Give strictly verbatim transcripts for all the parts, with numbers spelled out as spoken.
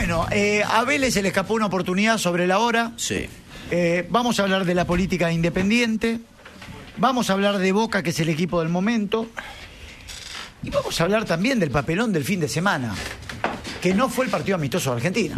Bueno, eh, a Vélez se le escapó una oportunidad sobre la hora. Sí. Eh, vamos a hablar de la política de Independiente. Vamos a hablar de Boca, que es el equipo del momento. Y vamos a hablar también del papelón del fin de semana, que no fue el partido amistoso de Argentina.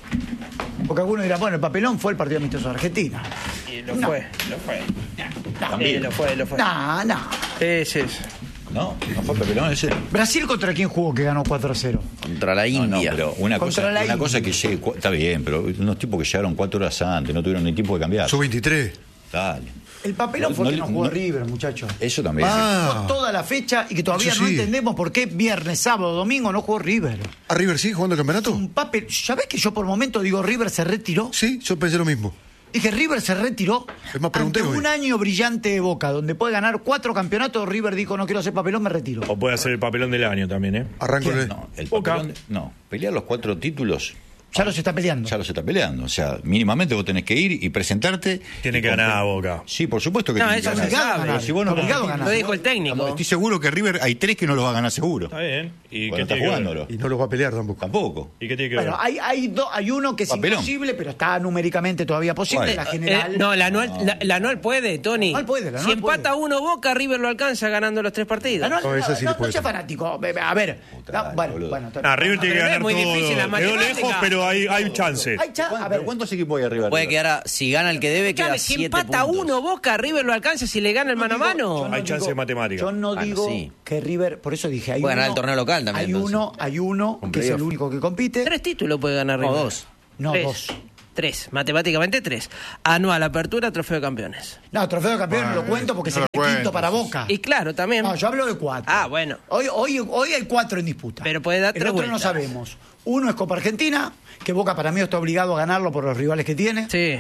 Porque algunos dirán, bueno, el papelón fue el partido amistoso de Argentina. Y lo No. fue, lo fue. No, Sí, lo fue, lo fue. no, no. Es eso. No, no fue papelón ese. ¿Brasil contra quién jugó que ganó cuatro a cero? Contra la India. No, no, pero una Contra cosa, la una India. cosa que llegue, cu- está bien, pero unos tipos que llegaron cuatro horas antes, no tuvieron ni tiempo de cambiar. Sub veintitrés. Dale. El papelón No, fue no, que no jugó no- River, muchachos. Eso también. Ah. Jugó toda la fecha y que todavía Eso no sí. entendemos por qué viernes, sábado, domingo no jugó River. ¿A River sigue jugando el campeonato? Un papel. ¿Sabés que yo por momento digo River se retiró? Sí, yo pensé lo mismo. Dije, River se retiró. Es más, pregunté Ante hoy. un año brillante de Boca, donde puede ganar cuatro campeonatos, River dijo, no quiero hacer papelón, me retiro. O puede hacer el papelón del año también, ¿eh? Arranco ¿Quién? el... No, el Boca. papelón, no, pelear los cuatro títulos Ya los está peleando. ya los está peleando. O sea, mínimamente vos tenés que ir y presentarte. Tiene y que ganar compe- a Boca. Sí, por supuesto que No, tiene eso que se ganar. sabe. Pero si vos no Está obligado a competís- ganar. Lo dijo el técnico. Estoy seguro que River hay tres que no los va a ganar seguro. Está bien. ¿Y Bueno, qué está tiene que ver? jugándolo. Y no los va a pelear tampoco. Tampoco. ¿Y qué tiene que ver? Bueno, hay, hay, do- hay uno que es Papelón. imposible, pero está numéricamente todavía posible, ¿Cuál? la general. Eh, no, la anual, la, la anual puede, Tony. La anual puede, la si anual empata puede. uno Boca, River lo alcanza ganando los tres partidos. Ah, no, No, no, esa sí no, le no puede sea ser. fanático. A ver, Puta, no, dale, bueno, boludo. bueno. está Ah, bien. River tiene que pero no ganar es muy difícil la todo. Quedó matemática. lejos, pero hay, hay chance. Hay cha- a ¿Cuánto- ver, ¿Cuántos equipos hay arriba? Puede River? quedar, a- si gana el que debe, queda Escuchame, si siete empata puntos. uno Boca, River lo alcanza si le gana el mano a Yo mano. no Hay chance de matemática. Yo no Bueno, digo sí. que River, por eso dije, hay Puede uno, ganar el torneo local también, Hay entonces. uno, hay uno Con que es el playoff. único que compite. Tres títulos puede ganar No, River. dos. No, Tres. dos. Tres, matemáticamente tres. Anual, apertura, trofeo de campeones. No, trofeo de campeón no lo Bueno, cuento porque no sería lo el quinto cuento. para Boca. Y claro, también. No, yo hablo de cuatro. Ah, bueno. Hoy, hoy, hoy hay cuatro en disputa. Pero puede dar El tres otro no vueltas. sabemos. Uno es Copa Argentina, que Boca para mí está obligado a ganarlo por los rivales que tiene. Sí.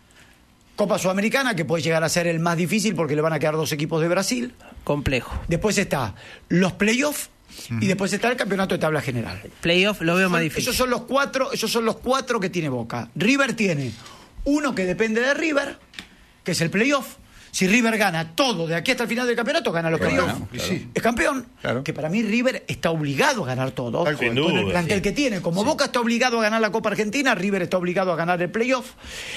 Copa Sudamericana, que puede llegar a ser el más difícil porque le van a quedar dos equipos de Brasil. Complejo. Después está los playoffs y después está el campeonato de tabla general. Playoff lo veo más Son- difícil. Esos son los cuatro, esos son los cuatro que tiene Boca. River tiene uno que depende de River, que es el playoff. Si River gana todo de aquí hasta el final del campeonato, gana los Claro, playoffs. claro. Sí. Es campeón. Claro. Que para mí River está obligado a ganar todo. Tal cual. Sin Con el duda, plantel sí. que tiene. Como Boca está obligado a ganar la Copa Argentina, River está obligado a ganar el playoff.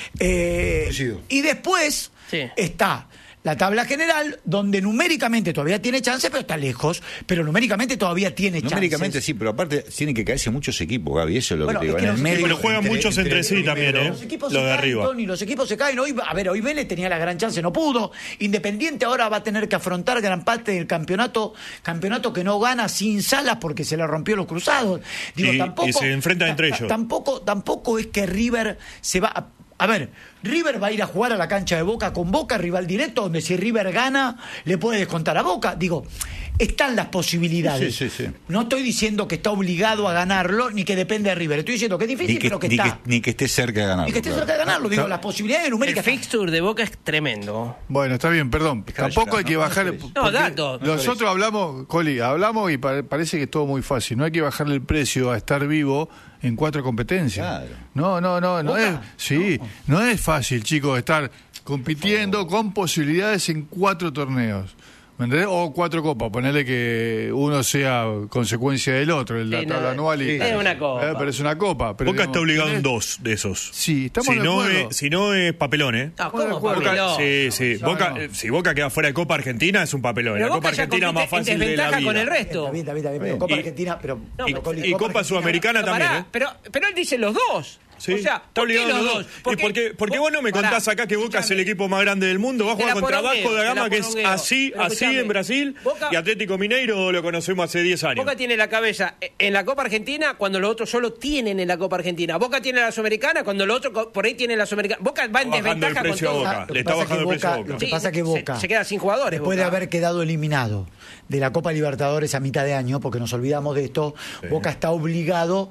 Eh, Coincido. y después Sí. está la tabla general, donde numéricamente todavía tiene chance, pero está lejos. Pero numéricamente todavía tiene chance. Numéricamente sí, pero aparte tienen que caerse muchos equipos, Gaby, eso es lo Bueno, que te digo. es que En el los medio, equipos- Pero juegan entre- muchos entre sí el también, primero. ¿eh? Los equipos Los se de caen, arriba. Tony, los equipos se caen. Hoy, a ver, hoy Vélez tenía la gran chance, no pudo. Independiente ahora va a tener que afrontar gran parte del campeonato, campeonato que no gana sin Salas porque se le rompió los cruzados. Digo, Y- tampoco, y se enfrentan ta- entre ta- ellos. Tampoco, tampoco es que River se va a, a ver, River va a ir a jugar a la cancha de Boca con Boca, rival directo, donde si River gana, le puede descontar a Boca. Digo, están las posibilidades. Sí, sí, sí. No estoy diciendo que está obligado a ganarlo, ni que depende de River. Estoy diciendo que es difícil, Ni que, pero que ni, está. que, ni que esté cerca de ganarlo. Y que esté claro. cerca de ganarlo, digo, las posibilidades El numéricas. fixture de Boca es tremendo. Bueno, está bien, perdón. Tampoco hay que no, bajar. no, porque no, datos. Nosotros hablamos, Coli, hablamos y pa- parece que es todo muy fácil. No hay que bajarle el precio a estar vivo en cuatro competencias. Claro. No, no, no, no ¿Boca? es. Sí, no. es fácil, chicos, estar compitiendo con posibilidades en cuatro torneos. ¿Me entendés? O cuatro copas, ponerle que uno sea consecuencia del otro, el la Sí, tabla no, anual y. es una copa. Eh, pero es una copa. Pero Boca digamos, está obligado en tenés- dos de esos. Sí, estamos si de no acuerdo. es, si no es papelón, ¿eh? No, Bueno, de ¿cómo acuerdo. papelón? Sí, sí. No, Boca, no. eh, si Boca queda fuera de Copa Argentina es un papelón. Pero la Copa Boca ya Argentina es más compite en fácil de la desventaja vida. con el resto. Está bien, está bien, está bien, pero Copa Y- Argentina, pero... No, Y, pero, Coli, y Copa Argentina- Sudamericana Pero, también, pará, ¿eh? pero, pero él dice los dos. Sí, o sea, está ¿por qué obligado los los dos? ¿Y por qué, por qué vos no me Pará, contás acá que Boca es el escúchame. equipo más grande del mundo? Va a Te jugar la contra porongueo, Vasco da te la Gama, que es porongueo. así, Pero así escuchame, en Brasil, Boca- y Atlético Mineiro lo conocemos hace diez años. Boca tiene la cabeza en la Copa Argentina cuando los otros solo tienen en la Copa Argentina. Boca tiene la Sudamericana cuando los otros co- por ahí tienen la Sudamericana. Boca va en Está bajando desventaja el precio con a todo. Boca. Lo Le que está pasa es que bajando el precio a Boca- Boca. Lo que Sí, pasa es que se- Boca... se queda sin jugadores, Después de Boca. haber quedado eliminado de la Copa Libertadores a mitad de año, porque nos olvidamos de esto, Boca está obligado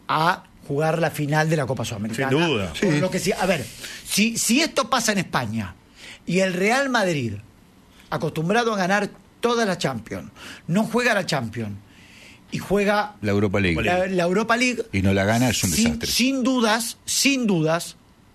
a jugar la final de la Copa Sudamericana. Sin duda. Por Sí. lo que sí, a ver, si, si esto pasa en España y el Real Madrid, acostumbrado a ganar todas las Champions, no juega la Champions y juega La Europa League. la, la Europa League, Y no la gana, es un sin, desastre. sin dudas, sin dudas,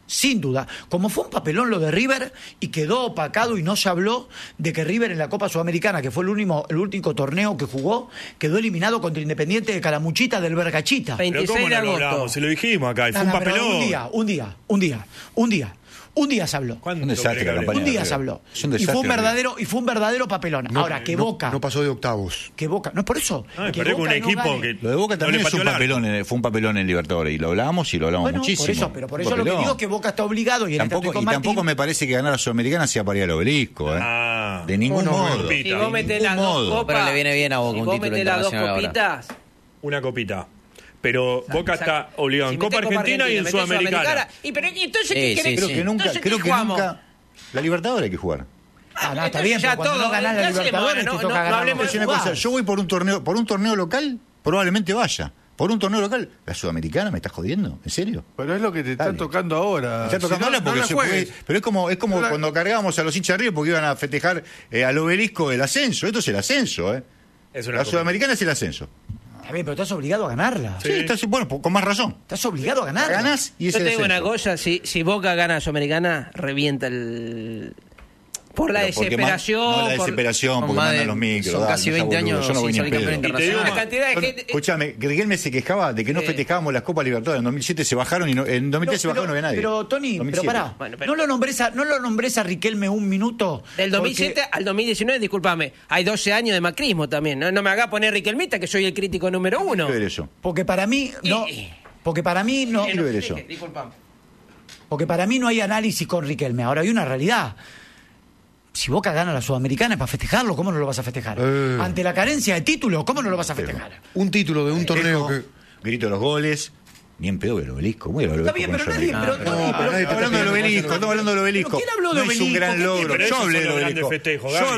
sin duda. Como fue un papelón lo de River y quedó opacado y no se habló de que River en la Copa Sudamericana, que fue el último, el último torneo que jugó, quedó eliminado contra Independiente de Calamuchita del Vergachita. Pero ¿cómo veintiséis de no lo agosto. hablamos? Se lo dijimos acá, y fue No, un no, pero papelón. Un día, un día, un día, un día. Un día se habló. ¿Cuándo Un desastre querés que la hable? campaña. Un día River. se habló. Es un Y fue desastre, un verdadero, y fue un verdadero papelón. No, Ahora, que no- Boca. No pasó de octavos. Que Boca. No es por eso. Ah, que perdió con un Boca no equipo gane. que. Lo de Boca no también le es un pateó el arco. papelón, en- fue un papelón en Libertadores y lo hablamos y lo hablamos Bueno, muchísimo. por eso, pero por Un eso lo que papelón. digo es que Boca está obligado y en Tampoco, este y tampoco me parece que ganar a la Sudamericana sea para ir al obelisco, ¿eh? Ah. De ningún Bueno, modo. bueno. Si vos metés ningún las dos modo. copas. Pero le viene bien a Boca si un vos título metés las dos internacional ahora. copitas. Una copita. Pero Boca saca- está obligado si en Copa metés Argentina y en metés Sudamericana. Y pero y entonces Sí, ¿qué sí, querés? Creo sí. que nunca, Entonces, creo ¿qué que jugamos? nunca. La Libertadores hay que jugar. Ah, no, está Entonces bien, ya pero cuando todo, no ganás la ¿qué hacemos? Libertadores No, te no, toca no ganar. hablemos Es una jugás. cosa, yo voy por un torneo, por un torneo local, probablemente vaya. Por un torneo local, la Sudamericana, ¿me estás jodiendo? ¿En serio? Pero es lo que te está Dale. tocando ahora. Me está tocando Si no, ahora porque no la se juegues. puede- pero es como, es como No la- cuando cargábamos a los hinchas de River porque iban a festejar eh, al obelisco el ascenso. Esto es el ascenso, ¿eh? Es una La copa. Sudamericana es el ascenso. Está bien, pero estás obligado a ganarla. Sí, estás- bueno, po- con más razón. Estás obligado a ganarla. Ganás y es Yo el te digo ascenso. una cosa, si, si Boca gana a Sudamericana, revienta el... Por la Pero porque más- desesperación. no, la por- desesperación, Son porque más mandan de- los micros. son dale, casi no seas veinte boludo, años yo no voy sin ni en salir campeón pedo. Y te digo La más, cantidad de Bueno, gente... escúchame, Riquelme se quejaba de que no Eh. festejábamos las Copas Libertadores. En dos mil siete se bajaron y no- en dos mil tres se bajaron y no había nadie. Pero, Tony, dos mil siete. pero pará. Bueno, pero- ¿No lo nombres a, no lo nombres a Riquelme un minuto? Del dos mil siete Porque- al dos mil diecinueve, discúlpame, hay doce años de macrismo también. No, no me haga poner Riquelmita, que soy el crítico número uno. Quiero ver eso. Porque para mí, no. Eh. Porque para mí no. quiero ver eso. Disculpame. Porque para mí no hay análisis con Riquelme. Ahora hay una realidad. Si Boca gana la Sudamericana es para festejarlo, ¿cómo no lo vas a festejar? Eh. Ante la carencia de títulos, ¿cómo no lo vas a festejar? Un título de un torneo Festejo, que. grito los goles. Ni en pedo el obelisco. Muy el obelisco Está bien, con pero la nadie. Sudamericana. Pero, Tony, No, pero- nadie te Estamos hablando del está obelisco, estamos hablando del obelisco. ¿Pero quién habló de no es un obelisco? gran ¿Qué- logro. pero Yo esos hablé son del los grandes obelisco. festejos, Yo Gaby.